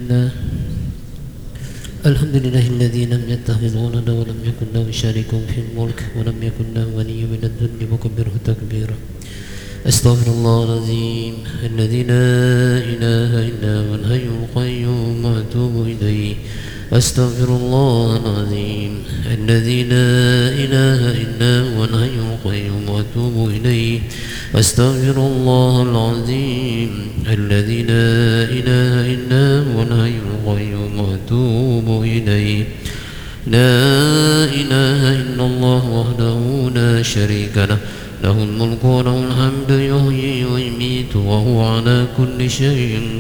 لله الذي لم يتخذ ولدا ولم يكن له شريك في الملك ولم يكن له ولي من الذل وكبره تكبيرا. أستغفر الله العظيم الذي لا إله إلا هو الحي القيوم وأتوب إليه. أستغفر الله العظيم الذي لا إله إلا هو الحي القيوم وأتوب إليه. أستغفر الله العظيم الذي لا إله إلا هو الحي القيوم وأتوب إليه. لا إله إلا الله وحده لا شريك له له الملك وله الحمد يحيي ويميت وهو على كل شيء